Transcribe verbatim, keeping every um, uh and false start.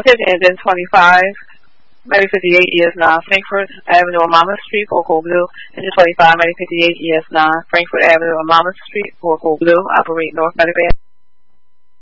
fifty and then twenty-five, maybe fifty-eight E S nine, Frankfurt Avenue on Monmouth Street, Oracle Blue, and then twenty-five, maybe fifty-eight E S nine, Frankfurt Avenue on Monmouth Street, Oracle Blue, operate North Medicare.